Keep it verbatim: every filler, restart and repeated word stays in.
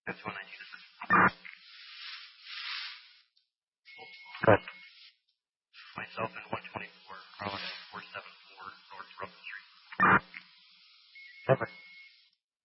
That's when I needed this. Good. Myself in one twenty-four, Carlin at four seventy-four North Rutland Street. Perfect.